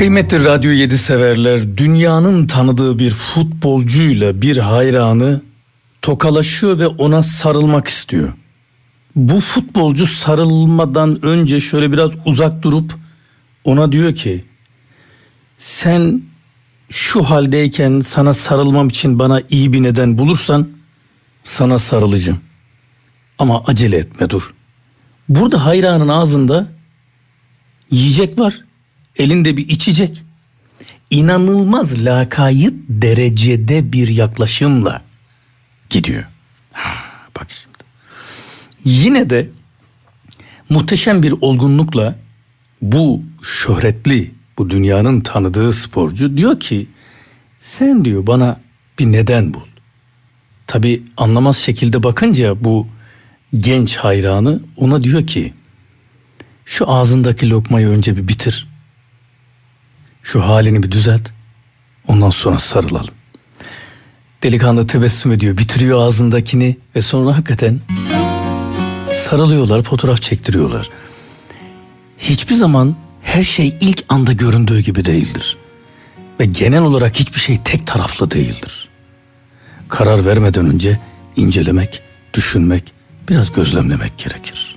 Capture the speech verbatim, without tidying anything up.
Kıymetli Radyo yedi severler, dünyanın tanıdığı bir futbolcuyla bir hayranı tokalaşıyor ve ona sarılmak istiyor. Bu futbolcu sarılmadan önce şöyle biraz uzak durup ona diyor ki, sen şu haldeyken sana sarılmam için bana iyi bir neden bulursan sana sarılacağım. Ama acele etme, dur. Burada hayranın ağzında yiyecek var, elinde bir içecek. İnanılmaz lakayt derecede bir yaklaşımla gidiyor. Ha, bak şimdi. Yine de muhteşem bir olgunlukla bu şöhretli, bu dünyanın tanıdığı sporcu diyor ki, sen diyor bana bir neden bul. Tabii anlamaz şekilde bakınca bu genç hayranı ona diyor ki, şu ağzındaki lokmayı önce bir bitir. Şu halini bir düzelt. Ondan sonra sarılalım. Delikanlı tebessüm ediyor, bitiriyor ağzındakini ve sonra hakikaten sarılıyorlar, fotoğraf çektiriyorlar. Hiçbir zaman her şey ilk anda göründüğü gibi değildir. Ve genel olarak hiçbir şey tek taraflı değildir. Karar vermeden önce incelemek, düşünmek, biraz gözlemlemek gerekir.